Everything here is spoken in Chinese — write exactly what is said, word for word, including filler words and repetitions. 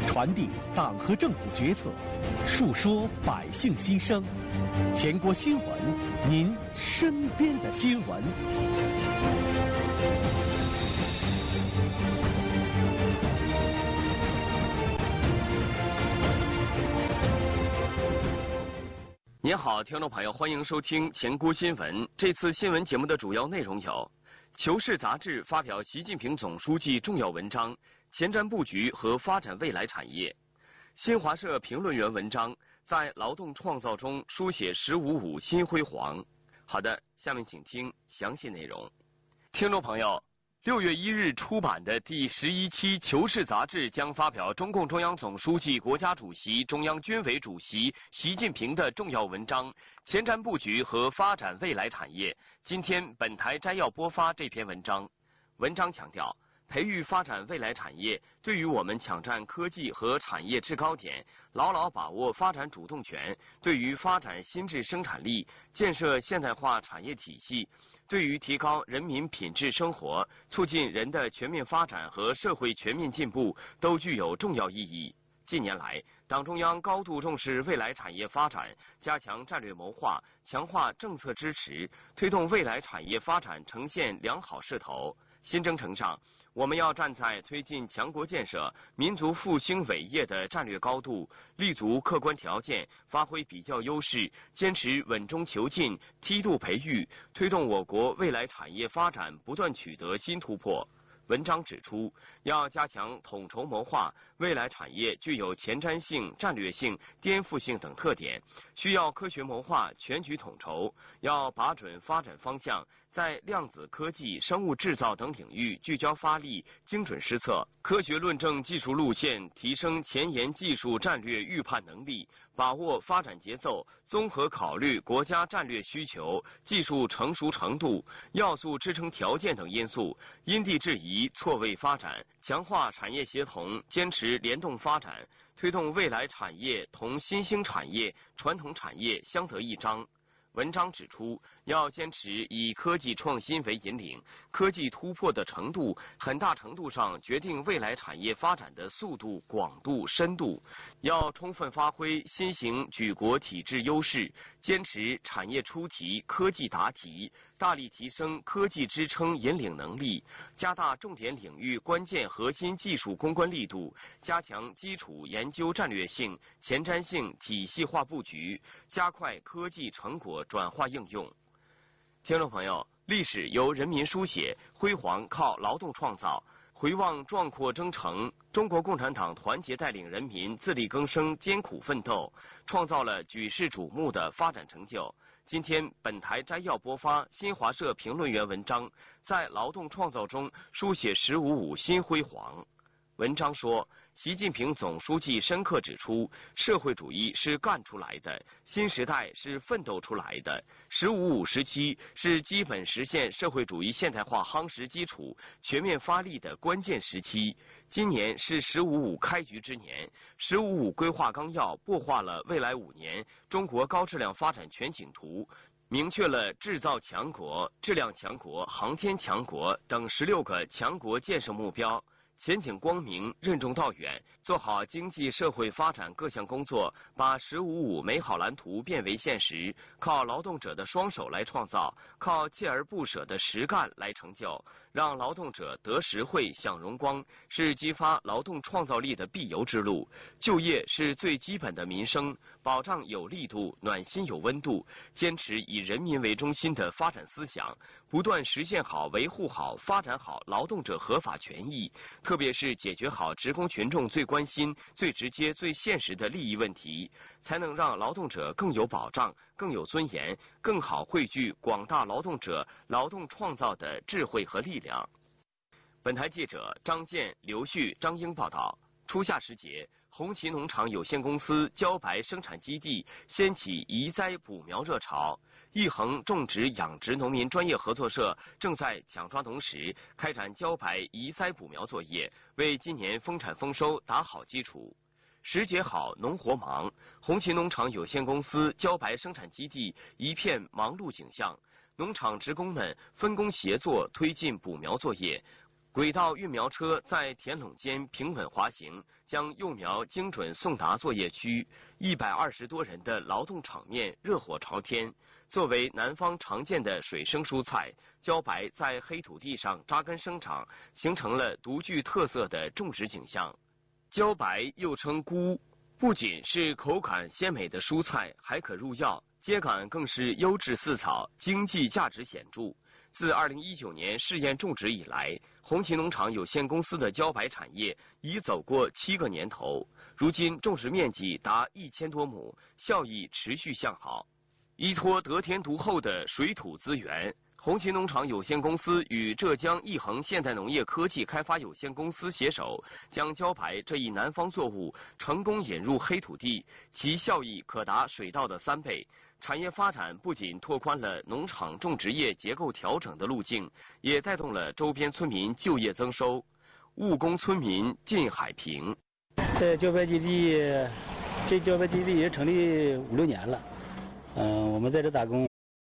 传递党和政府决策，述说百姓心声。全国新闻，您身边的新闻。 您好，听众朋友，欢迎收听前郭新闻。这次新闻节目的主要内容有：《求是》杂志发表习近平总书记重要文章，前瞻布局和发展未来产业；新华社评论员文章在劳动创造中书写“十五五”新辉煌。好的，下面请听详细内容。听众朋友，六月一日出版的第十一期《求是》杂志将发表中共中央总书记、国家主席、中央军委主席习近平的重要文章《前瞻布局和发展未来产业》。今天本台摘要播发这篇文章。文章强调，培育发展未来产业对于我们抢占科技和产业制高点，牢牢把握发展主动权，对于发展新质生产力、建设现代化产业体系，对于提高人民品质生活、促进人的全面发展和社会全面进步都具有重要意义。近年来，党中央高度重视未来产业发展，加强战略谋划，强化政策支持，推动未来产业发展呈现良好势头。新征程上，我们要站在推进强国建设、民族复兴伟业的战略高度，立足客观条件，发挥比较优势，坚持稳中求进、梯度培育，推动我国未来产业发展不断取得新突破。文章指出，要加强统筹谋划，未来产业具有前瞻性、战略性、颠覆性等特点，需要科学谋划、全局统筹，要把准发展方向，在量子科技、生物制造等领域聚焦发力，精准施策，科学论证技术路线，提升前沿技术战略预判能力，把握发展节奏，综合考虑国家战略需求、技术成熟程度、要素支撑条件等因素，因地制宜错位发展，强化产业协同，坚持联动发展，推动未来产业同新兴产业、传统产业相得益彰。文章指出，要坚持以科技创新为引领，科技突破的程度很大程度上决定未来产业发展的速度、广度、深度。要充分发挥新型举国体制优势，坚持产业出题、科技答题，大力提升科技支撑引领能力，加大重点领域关键核心技术攻关力度，加强基础研究战略性、前瞻性体系化布局，加快科技成果转化应用。听众朋友，历史由人民书写，辉煌靠劳动创造。回望壮阔征程，中国共产党团结带领人民自力更生、艰苦奋斗，创造了举世瞩目的发展成就。今天本台摘要播发新华社评论员文章，在劳动创造中书写“十五五”新辉煌。文章说，习近平总书记深刻指出，社会主义是干出来的，新时代是奋斗出来的，十五五时期是基本实现社会主义现代化夯实基础、全面发力的关键时期。今年是十五五开局之年，十五五规划纲要擘画了未来五年中国高质量发展全景图，明确了制造强国、质量强国、航天强国等十六个强国建设目标。前景光明，任重道远，做好经济社会发展各项工作，把“十五五”美好蓝图变为现实，靠劳动者的双手来创造，靠锲而不舍的实干来成就，让劳动者得实惠、享荣光，是激发劳动创造力的必由之路。就业是最基本的民生，保障有力度、暖心有温度，坚持以人民为中心的发展思想，不断实现好、维护好、发展好劳动者合法权益。特别是解决好职工群众最关心、最直接、最现实的利益问题，才能让劳动者更有保障、更有尊严，更好汇聚广大劳动者劳动创造的智慧和力量。本台记者张健、刘旭、张英报道。初夏时节，红旗农场有限公司茭白生产基地掀起移栽补苗热潮。益恒种植养殖农民专业合作社正在抢抓农时，开展茭白移栽补苗作业，为今年丰产丰收打好基础。时节好，农活忙，红旗农场有限公司茭白生产基地一片忙碌景象。农场职工们分工协作推进补苗作业， 轨道育苗车在田垄间平稳滑行，将幼苗精准送达作业区。一百二十多人的劳动场面热火朝天。作为南方常见的水生蔬菜，茭白在黑土地上扎根生长，形成了独具特色的种植景象。茭白又称菇，不仅是口感鲜美的蔬菜，还可入药，秸秆更是优质饲草，经济价值显著。自二零一九年试验种植以来，红旗农场有限公司的茭白产业已走过七个年头，如今种植面积达一千多亩，效益持续向好。依托得天独厚的水土资源，红旗农场有限公司与浙江义恒现代农业科技开发有限公司携手，将茭白这一南方作物成功引入黑土地，其效益可达水稻的三倍。产业发展不仅拓宽了农场种植业结构调整的路径，也带动了周边村民就业增收。务工村民靳海平， 这茭白基地，这茭白基地也成立五六年了。嗯、呃，我们在这打工，